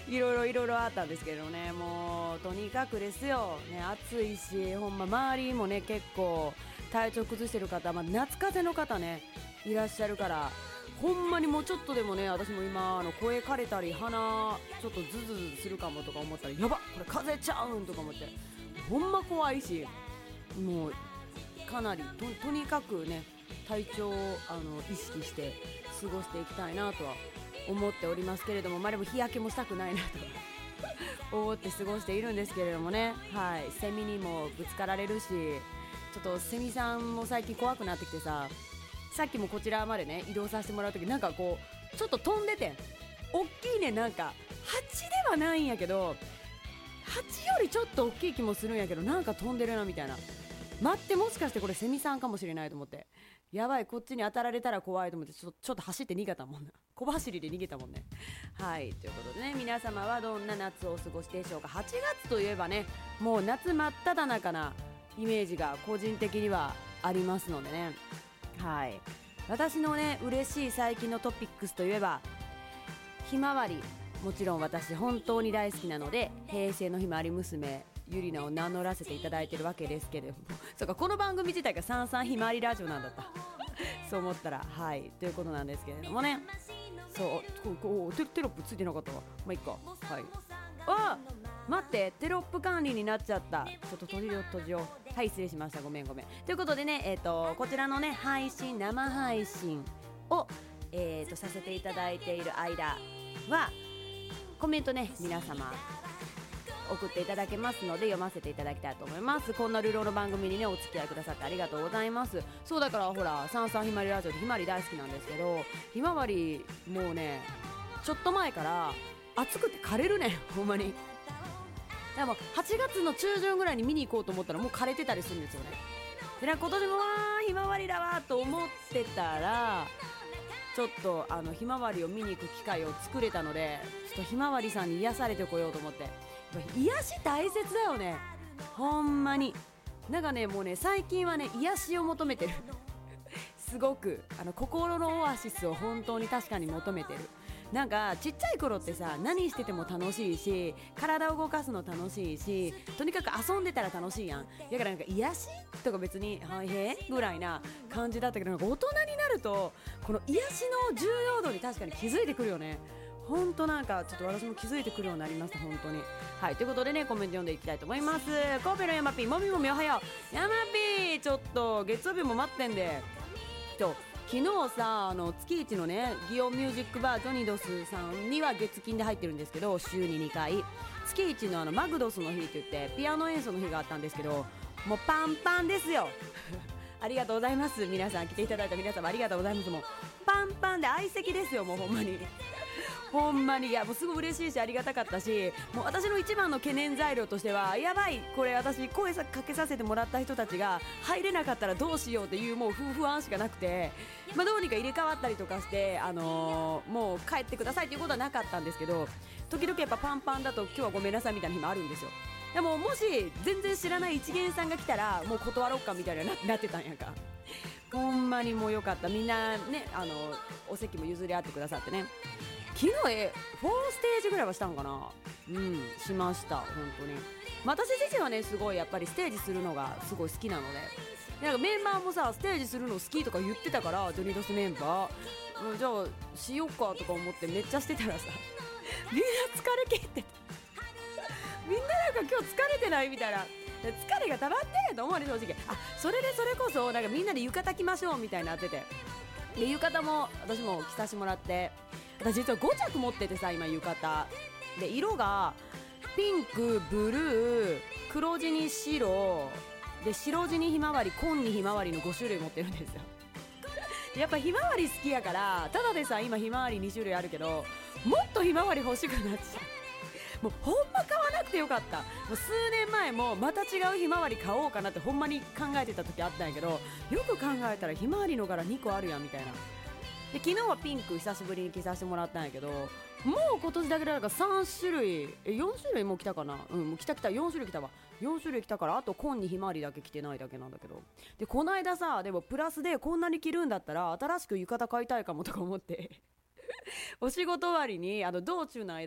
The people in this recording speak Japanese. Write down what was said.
いろいろあったんですけどね、もうとにかくですよ、ね、暑いし、ほんま周りもね結構体調崩してる方、夏風邪の方ねいらっしゃるから、ほんまにもうちょっとでもね、私も今声枯れたり鼻ちょっとズズズするかもとか思ったら、やばっこれ風邪ちゃうんとか思って、ほんま怖いし、もうかなり とにかくね体調を意識して過ごしていきたいなとは思っておりますけれども、でも日焼けもしたくないなと思って過ごしているんですけれどもね、はい、セミにもぶつかられるし、ちょっとセミさんも最近怖くなってきてさ、さっきもこちらまでね移動させてもらうとき、なんかこうちょっと飛んでて大きいね、なんか蜂ではないんやけど、蜂よりちょっと大きい気もするんやけど、なんか飛んでるなみたいな、待って、もしかしてこれセミさんかもしれないと思って、やばいこっちに当たられたら怖いと思って、ちょっと走って逃げたもんな、小走りで逃げたもんね。はい、ということでね、皆様はどんな夏をお過ごしでしょうか。8月といえばね、もう夏真っ只中なイメージが個人的にはありますのでね、はい、私のね嬉しい最近のトピックスといえばひまわり、もちろん私本当に大好きなので、平成のひまわり娘ゆりなを名乗らせていただいてるわけですけれども、そうか、この番組自体がさんさんひまわりラジオなんだったそう思ったら、はいということなんですけれどもね、そうテロップついてなかったわ、まあいっか、はい、あ待って、テロップ管理になっちゃった、ちょっと閉じよう、はい失礼しました、ごめんということでね、こちらのね生配信を、させていただいている間はコメントね皆様送っていただけますので読ませていただきたいと思います。こんなルローの番組にねお付き合いくださってありがとうございます。そうだから、ほらさんさんひまわりラジオでひまわり大好きなんですけど、ひまわりもうねちょっと前から暑くて枯れるねほんまに。でも8月の中旬ぐらいに見に行こうと思ったらもう枯れてたりするんですよね。で今年もひまわりだわと思ってたら、ちょっとひまわりを見に行く機会を作れたので、ちょっとひまわりさんに癒されてこようと思って。癒し大切だよね、ほんまに。なんかねもうね最近はね癒しを求めてるすごく心のオアシスを本当に確かに求めてる。なんかちっちゃい頃ってさ、何してても楽しいし、体を動かすの楽しいし、とにかく遊んでたら楽しいやん。だからなんか癒しとか別にはいへぐらいな感じだったけど、なんか大人になるとこの癒しの重要度に確かに気づいてくるよね。本当なんかちょっと私も気づいてくるようになりました本当に。はいということでね、コメント読んでいきたいと思います。神戸のヤマピー、もみもみおはよう。ヤマピーちょっと月曜日も待ってんで、昨日さ月一のね祇園ミュージックバージョニドスさんには月金で入ってるんですけど、週に2回月一のマグドスの日って言ってピアノ演奏の日があったんですけど、もうパンパンですよありがとうございます。皆さん来ていただいた皆様ありがとうございます。もうパンパンで相席ですよ、もうほんまにほんまに。いやもうすごい嬉しいしありがたかったし、もう私の一番の懸念材料としては、やばいこれ私声かけさせてもらった人たちが入れなかったらどうしようっていうもう不安しかなくて、どうにか入れ替わったりとかして、もう帰ってくださいということはなかったんですけど、時々やっぱパンパンだと今日はごめんなさいみたいな日もあるんですよ。でももし全然知らない一元さんが来たらもう断ろうかみたいななってたんやんか。ほんまにもうよかった、みんなねお席も譲り合ってくださってね。昨日4ステージぐらいはしたのかな、しました本当に。私自身はねすごいやっぱりステージするのがすごい好きなので、なんかメンバーもさステージするの好きとか言ってたから、ジョニードスメンバー、じゃあしよっかとか思ってめっちゃしてたらさみんな疲れ切ってたみんななんか今日疲れてないみたいな、疲れが溜まってると思うね正直。それこそなんかみんなで浴衣着ましょうみたいになってて、で浴衣も私も着させてもらって、私実は5着持っててさ今浴衣で、色がピンク、ブルー、黒地に白で、白地にひまわり、紺にひまわりの5種類持ってるんですよやっぱひまわり好きやから、ただでさ今ひまわり2種類あるけど、もっとひまわり欲しくなっちゃうもうほんま買わなくてよかった。もう数年前もまた違うひまわり買おうかなってほんまに考えてた時あったんやけど、よく考えたらひまわりの柄2個あるやんみたいな。で昨日はピンク久しぶりに着させてもらったんやけど、もう今年だけでなんか3種類4種類もう着たかな、もう着た4種類着たわ、4種類着たから、あと紺にひまわりだけ着てないだけなんだけど、でこの間さ、でもプラスでこんなに着るんだったら新しく浴衣買いたいかもとか思ってお仕事終わりに道中の間